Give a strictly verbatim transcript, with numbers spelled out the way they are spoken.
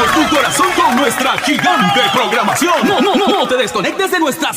tu corazón con nuestra gigante programación. No, no, no, no te desconectes de nuestras